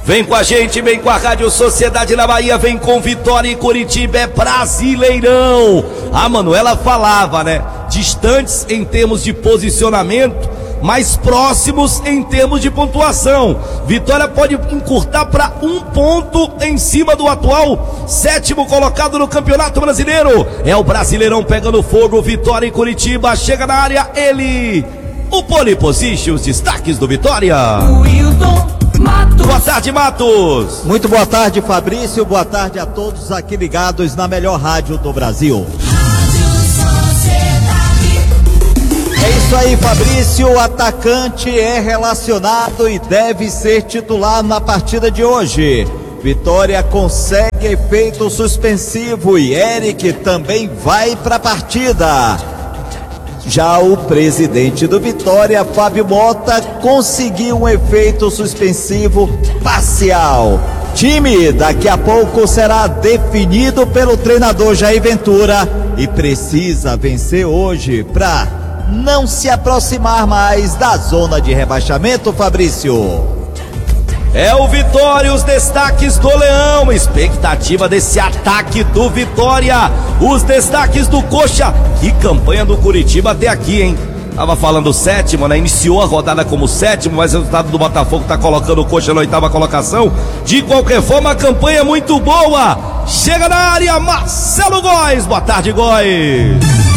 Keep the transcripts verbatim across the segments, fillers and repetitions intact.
Vem com a gente, vem com a Rádio Sociedade na Bahia, vem com Vitória e Curitiba, é Brasileirão. A Manuela falava, né? Distantes em termos de posicionamento, mais próximos em termos de pontuação. Vitória pode encurtar para um ponto em cima do atual sétimo colocado no Campeonato Brasileiro. É o Brasileirão pegando fogo, Vitória e Curitiba. Chega na área ele, o Pole Position, os destaques do Vitória. Wilton Matos. Boa tarde, Matos. Muito boa tarde, Fabrício. Boa tarde a todos aqui ligados na melhor rádio do Brasil. É isso aí, Fabrício. O atacante é relacionado e deve ser titular na partida de hoje. Vitória consegue efeito suspensivo e Eric também vai para a partida. Já o presidente do Vitória, Fábio Mota, conseguiu um efeito suspensivo parcial. Time daqui a pouco será definido pelo treinador Jair Ventura e precisa vencer hoje para não se aproximar mais da zona de rebaixamento, Fabrício. É o Vitória, os destaques do Leão, expectativa desse ataque do Vitória, os destaques do Coxa. Que campanha do Curitiba até aqui, hein? Tava falando o sétimo, né? Iniciou a rodada como sétimo, mas o resultado do Botafogo tá colocando o Coxa na oitava colocação. De qualquer forma, a campanha é muito boa. Chega na área, Marcelo Góes. Boa tarde, Góes.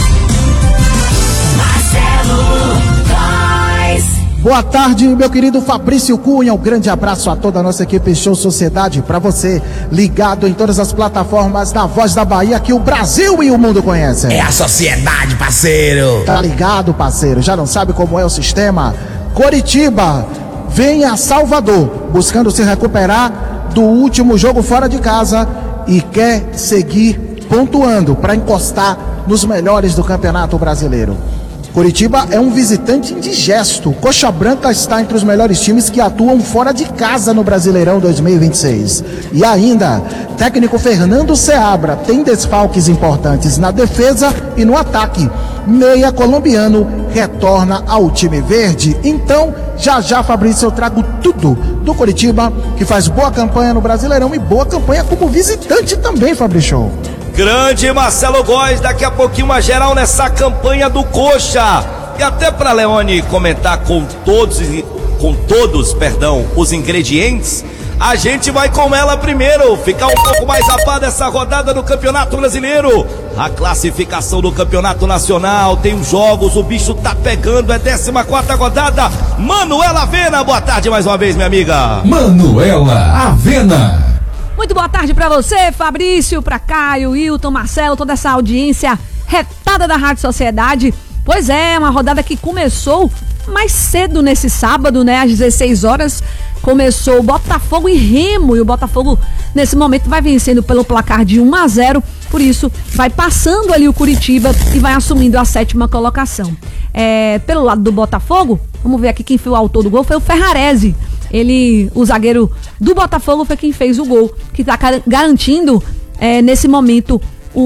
Boa tarde, meu querido Fabrício Cunha. Um grande abraço a toda a nossa equipe Show Sociedade, para você ligado em todas as plataformas da Voz da Bahia que o Brasil e o mundo conhecem. É a sociedade, parceiro. Tá ligado, parceiro? Já não sabe como é o sistema? Coritiba vem a Salvador buscando se recuperar do último jogo fora de casa e quer seguir pontuando para encostar nos melhores do Campeonato Brasileiro. Curitiba é um visitante indigesto. Coxa Branca está entre os melhores times que atuam fora de casa no Brasileirão dois mil e vinte e seis. E ainda, técnico Fernando Seabra tem desfalques importantes na defesa e no ataque. Meia colombiano retorna ao time verde. Então, já já, Fabrício, eu trago tudo do Curitiba, que faz boa campanha no Brasileirão e boa campanha como visitante também, Fabrício. Grande Marcelo Góes, daqui a pouquinho uma geral nessa campanha do Coxa. E até para Leone comentar com todos, com todos, perdão, os ingredientes, a gente vai com ela primeiro, ficar um pouco mais a par dessa rodada do Campeonato Brasileiro. A classificação do Campeonato Nacional, tem os jogos, o bicho tá pegando, é décima quarta rodada. Manuela Avena, boa tarde mais uma vez, minha amiga. Manuela Avena. Muito boa tarde pra você, Fabrício, pra Caio, Wilton, Marcelo, toda essa audiência retada da Rádio Sociedade. Pois é, uma rodada que começou mais cedo nesse sábado, né? Às dezesseis horas, começou Botafogo e Remo, e o Botafogo nesse momento vai vencendo pelo placar de um a zero, por isso vai passando ali o Curitiba e vai assumindo a sétima colocação. É, pelo lado do Botafogo, vamos ver aqui quem foi o autor do gol, foi o Ferrarese. Ele, o zagueiro do Botafogo, foi quem fez o gol, que está garantindo é, nesse momento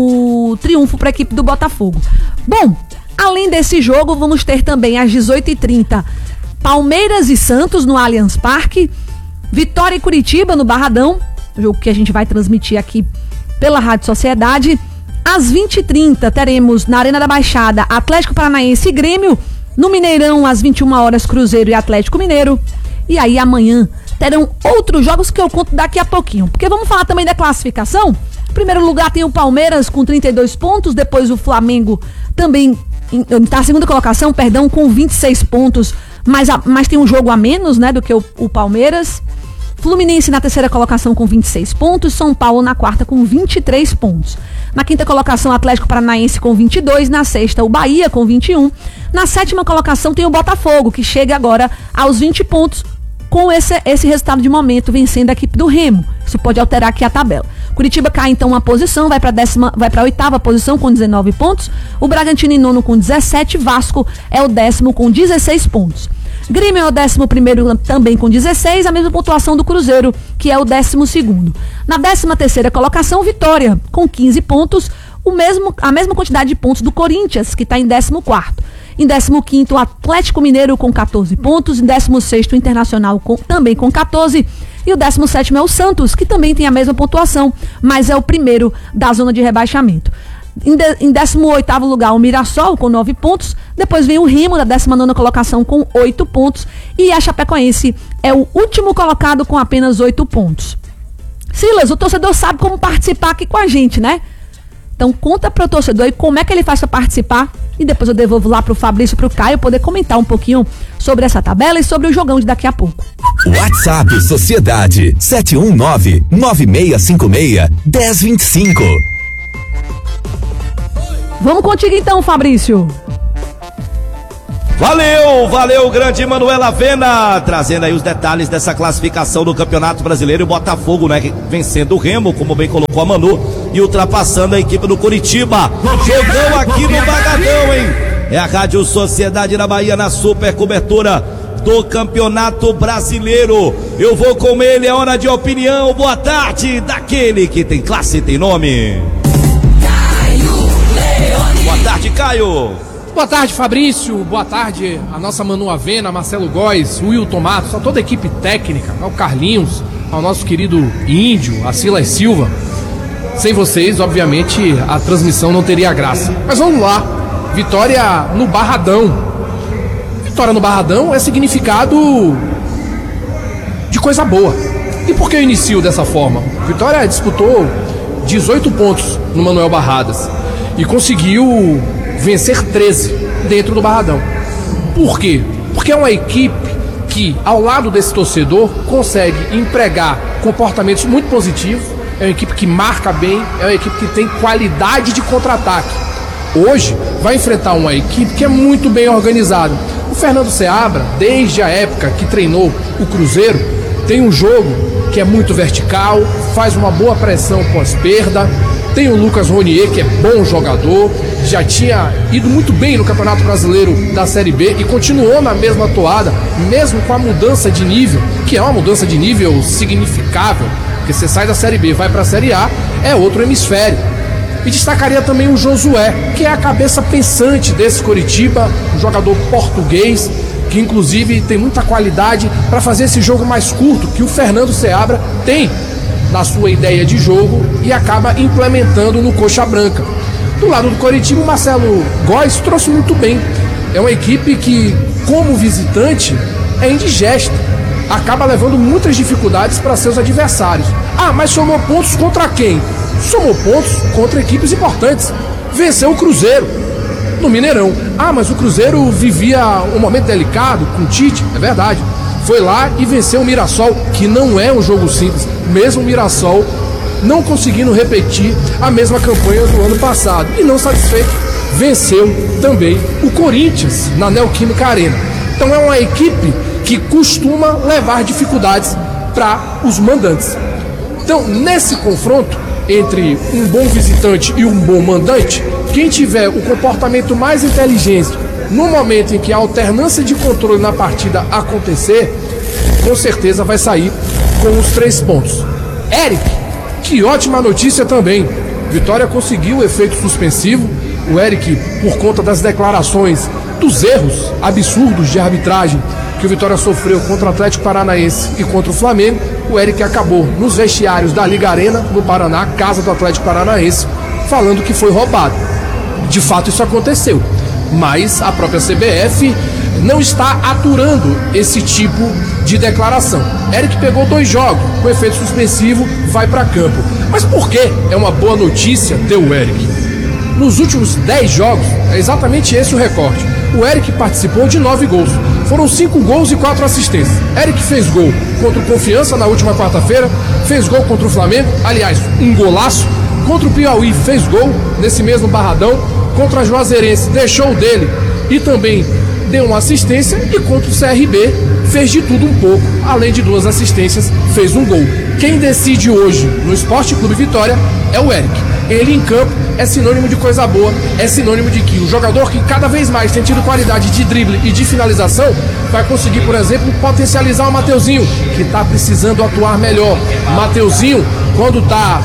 o triunfo para a equipe do Botafogo. Bom, além desse jogo, vamos ter também às dezoito e trinta Palmeiras e Santos no Allianz Parque, Vitória e Curitiba no Barradão, jogo que a gente vai transmitir aqui pela Rádio Sociedade. Às vinte e trinta teremos na Arena da Baixada Atlético Paranaense e Grêmio, no Mineirão às vinte e uma horas Cruzeiro e Atlético Mineiro. E aí amanhã terão outros jogos que eu conto daqui a pouquinho, porque vamos falar também da classificação. Em primeiro lugar tem o Palmeiras com trinta e dois pontos, depois o Flamengo também está na segunda colocação, perdão, com vinte e seis pontos, mas, a, mas tem um jogo a menos, né, do que o, o Palmeiras. Fluminense na terceira colocação com vinte e seis pontos, São Paulo na quarta com vinte e três pontos. Na quinta colocação, Atlético Paranaense com vinte e dois, na sexta o Bahia com vinte e um. Na sétima colocação tem o Botafogo, que chega agora aos vinte pontos, com esse, esse resultado de momento, vencendo a equipe do Remo. Isso pode alterar aqui a tabela. Curitiba cai então uma posição, vai para décima, vai para a oitava posição com dezenove pontos. O Bragantino em nono com dezessete, Vasco é o décimo com dezesseis pontos. Grêmio é o décimo primeiro também com dezesseis, a mesma pontuação do Cruzeiro, que é o décimo segundo. Na décima terceira colocação, Vitória, com quinze pontos, o mesmo, a mesma quantidade de pontos do Corinthians, que está em décimo quarto. Em décimo quinto, o Atlético Mineiro com quatorze pontos. Em décimo sexto, o Internacional com, também com quatorze. E o décimo sétimo é o Santos, que também tem a mesma pontuação, mas é o primeiro da zona de rebaixamento. Em, de, em décimo oitavo lugar, o Mirassol, com nove pontos. Depois vem o Remo, da décima nona colocação, com oito pontos. E a Chapecoense é o último colocado com apenas oito pontos. Silas, o torcedor sabe como participar aqui com a gente, né? Então conta para o torcedor aí como é que ele faz para participar. E depois eu devolvo lá pro Fabrício e pro Caio poder comentar um pouquinho sobre essa tabela e sobre o jogão de daqui a pouco. WhatsApp Sociedade sete um nove, nove seis cinco seis, um zero dois cinco. Vamos contigo então, Fabrício. Valeu, valeu, grande Manuela Avena, trazendo aí os detalhes dessa classificação do Campeonato Brasileiro. E o Botafogo, né, vencendo o Remo, como bem colocou a Manu, e ultrapassando a equipe do Curitiba. Jogão aqui no Bagadão, hein? É a Rádio Sociedade da Bahia na super cobertura do Campeonato Brasileiro. Eu vou com ele, é hora de opinião. Boa tarde, daquele que tem classe e tem nome. Caio Leone. Boa tarde, Caio. Boa tarde, Fabrício. Boa tarde a nossa Manu Avena, Marcelo Góes, Wilton Matos, a toda a equipe técnica, ao Carlinhos, ao nosso querido Índio, a Silas Silva. Sem vocês, obviamente, a transmissão não teria graça. Mas vamos lá. Vitória no Barradão. Vitória no Barradão é significado de coisa boa. E por que eu inicio dessa forma? Vitória disputou dezoito pontos no Manuel Barradas e conseguiu vencer treze dentro do Barradão. Por quê? Porque é uma equipe que, ao lado desse torcedor, consegue empregar comportamentos muito positivos. É uma equipe que marca bem, é uma equipe que tem qualidade de contra-ataque. Hoje vai enfrentar uma equipe que é muito bem organizada. O Fernando Seabra, desde a época que treinou o Cruzeiro, tem um jogo que é muito vertical, faz uma boa pressão pós-perda. Tem o Lucas Ronier, que é bom jogador, já tinha ido muito bem no Campeonato Brasileiro da Série B e continuou na mesma toada, mesmo com a mudança de nível, que é uma mudança de nível significável, porque você sai da Série B e vai para a Série A, é outro hemisfério. E destacaria também o Josué, que é a cabeça pensante desse Coritiba, um jogador português, que inclusive tem muita qualidade para fazer esse jogo mais curto que o Fernando Seabra tem na sua ideia de jogo e acaba implementando no Coxa Branca. Do lado do Coritiba, o Marcelo Góes trouxe muito bem. É uma equipe que, como visitante, é indigesta. Acaba levando muitas dificuldades para seus adversários. Ah, mas somou pontos contra quem? Somou pontos contra equipes importantes. Venceu o Cruzeiro no Mineirão. Ah, mas o Cruzeiro vivia um momento delicado com o Tite. É verdade. Foi lá e venceu o Mirassol, que não é um jogo simples. Mesmo o Mirassol não conseguindo repetir a mesma campanha do ano passado. E não satisfeito, venceu também o Corinthians na Neoquímica Arena. Então é uma equipe que costuma levar dificuldades para os mandantes. Então, nesse confronto entre um bom visitante e um bom mandante, quem tiver o comportamento mais inteligente no momento em que a alternância de controle na partida acontecer, com certeza vai sair com os três pontos. Eric, que ótima notícia também. Vitória conseguiu o efeito suspensivo. O Eric, por conta das declarações dos erros absurdos de arbitragem que o Vitória sofreu contra o Atlético Paranaense e contra o Flamengo, o Eric acabou nos vestiários da Liga Arena, no Paraná, casa do Atlético Paranaense, falando que foi roubado. De fato, isso aconteceu. Mas a própria C B F não está aturando esse tipo de declaração. Eric pegou dois jogos, com efeito suspensivo, vai para campo. Mas por que é uma boa notícia ter o Eric? Nos últimos dez jogos, é exatamente esse o recorde. O Eric participou de nove gols. Foram cinco gols e quatro assistências. Eric fez gol contra o Confiança na última quarta-feira, fez gol contra o Flamengo, aliás, um golaço. Contra o Piauí fez gol nesse mesmo Barradão. Contra a Juazeirense deixou o dele e também deu uma assistência. E contra o C R B fez de tudo um pouco, além de duas assistências, fez um gol. Quem decide hoje no Esporte Clube Vitória é o Eric. Ele em campo é sinônimo de coisa boa, é sinônimo de que o jogador que cada vez mais tem tido qualidade de drible e de finalização vai conseguir, por exemplo, potencializar o Mateuzinho, que está precisando atuar melhor. Mateuzinho, quando está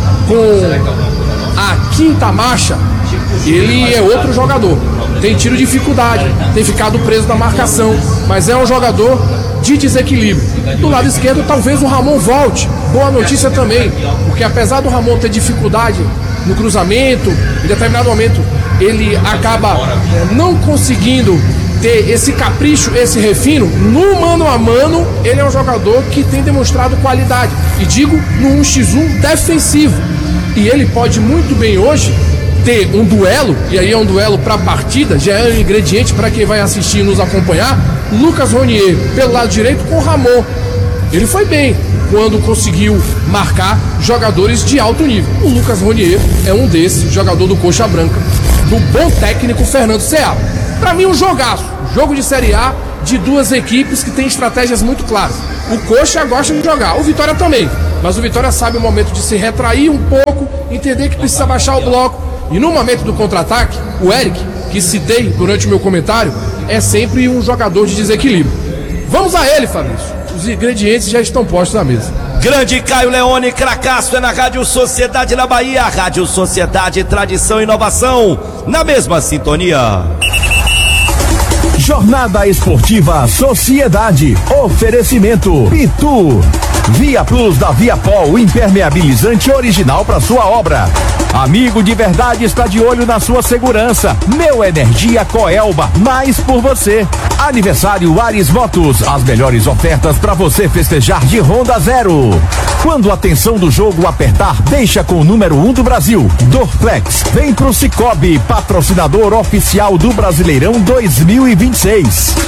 com a quinta marcha, ele é outro jogador. Tem tido dificuldade, tem ficado preso na marcação, mas é um jogador de desequilíbrio. Do lado esquerdo, talvez o Ramon volte. Boa notícia também, porque apesar do Ramon ter dificuldade no cruzamento, em determinado momento ele acaba é, não conseguindo ter esse capricho, esse refino. No mano a mano, ele é um jogador que tem demonstrado qualidade, e digo no um contra um defensivo, e ele pode muito bem hoje ter um duelo, e aí é um duelo para a partida, já é um ingrediente para quem vai assistir e nos acompanhar. Lucas Ronier pelo lado direito com o Ramon. Ele foi bem quando conseguiu marcar jogadores de alto nível. O Lucas Ronier é um desses, jogador do Coxa Branca, do bom técnico Fernando Ceará. Para mim, um jogaço, jogo de Série A de duas equipes que têm estratégias muito claras. O Coxa gosta de jogar, o Vitória também, mas o Vitória sabe o momento de se retrair um pouco, entender que precisa baixar o bloco, e no momento do contra-ataque, o Eric, que citei durante o meu comentário, é sempre um jogador de desequilíbrio. Vamos a ele, Fabrício. Os ingredientes já estão postos na mesa. Grande Caio Leone, cracaço, é na Rádio Sociedade na Bahia. Rádio Sociedade, tradição e inovação, na mesma sintonia. Jornada Esportiva Sociedade. Oferecimento Pitu. Via Plus da Viapol, impermeabilizante original para sua obra. Amigo de verdade está de olho na sua segurança. Neo Energia Coelba, mais por você. Aniversário Ares Motos, as melhores ofertas para você festejar de Honda Zero. Quando a tensão do jogo apertar, deixa com o número um do Brasil. Dorflex, vem pro Cicobi, patrocinador oficial do Brasileirão dois mil e vinte e seis.